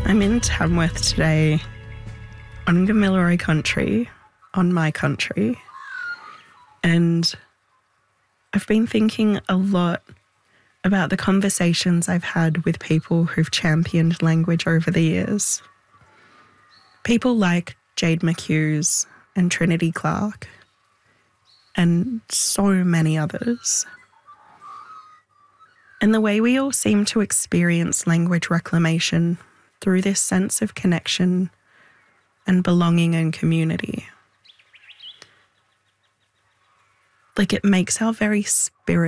I'm in Tamworth today on Gamilaroi country, on my country, and I've been thinking a lot about the conversations I've had with people who've championed language over the years. People like Jade McHughes and Trinity Clark and so many others. And the way we all seem to experience language reclamation through this sense of connection and belonging and community. Like, it makes our very spirit